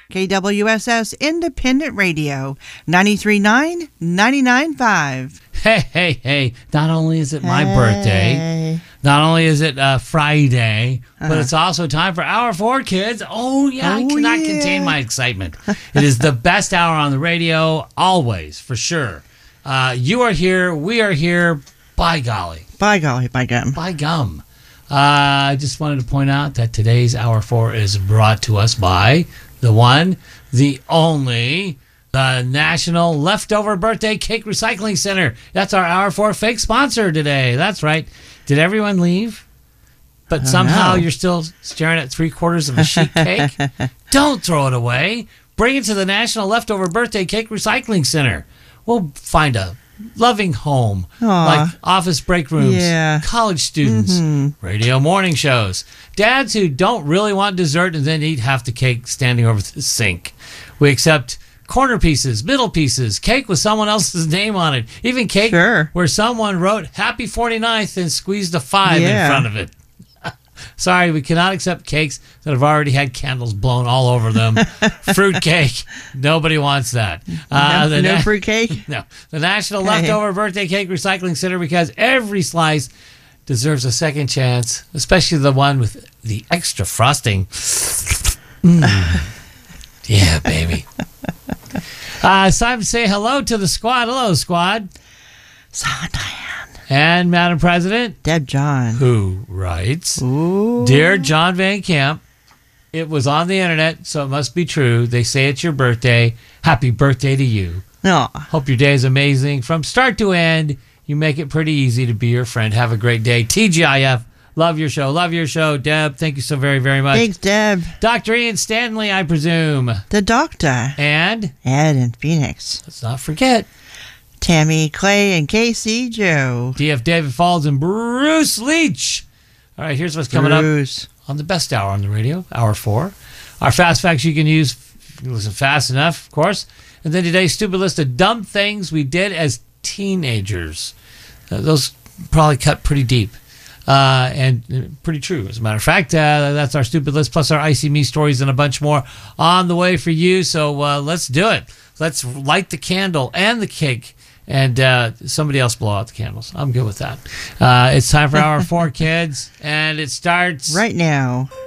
KWSS Independent Radio, 93.9, 99.5. Hey. Not only is it my birthday, not only is it Friday, but it's also time for Hour 4, kids. Oh, yeah, I cannot contain my excitement. It is the best hour on the radio, always, for sure. You are here. We are here. By golly. By golly, by gum. By gum. I just wanted to point out that today's Hour 4 is brought to us by the one, the only, the National Leftover Birthday Cake Recycling Center. That's our Hour 4 fake sponsor today. That's right. Did everyone leave? But somehow you're still staring at 3/4 of a sheet cake? Don't throw it away. Bring it to the National Leftover Birthday Cake Recycling Center. We'll find a loving home, like office break rooms, college students, radio morning shows, dads who don't really want dessert and then eat half the cake standing over the sink. We accept corner pieces, middle pieces, cake with someone else's name on it, even cake where someone wrote Happy 49th and squeezed a 5 in front of it. Sorry, we cannot accept cakes that have already had candles blown all over them. Fruit cake, nobody wants that. No fruit cake? No. The National Leftover Birthday Cake Recycling Center, because every slice deserves a second chance, especially the one with the extra frosting. Yeah, baby. It's time to say hello to the squad. Hello, squad. Silent Diane. And Madam President, Deb John, who writes, Dear John Van Camp, it was on the internet, so it must be true. They say it's your birthday. Happy birthday to you. Hope your day is amazing. From start to end, you make it pretty easy to be your friend. Have a great day. TGIF, love your show. Love your show. Deb, thank you so very, very much. Thanks, Deb. Dr. Ian Stanley, I presume. The doctor. And? Ed in Phoenix. Let's not forget. Tammy, Clay, and Casey, Joe. DF David Falls and Bruce Leach. All right, here's what's coming up on the best hour on the radio, Hour 4. Our fast facts you can use if you listen fast enough, of course. And then today's stupid list of dumb things we did as teenagers. Those probably cut pretty deep and pretty true. As a matter of fact, that's our stupid list, plus our Icy Me stories and a bunch more on the way for you. So let's do it. Let's light the candle and the cake. And somebody else blow out the candles. I'm good with that. It's time for Hour 4, kids. And it starts right now.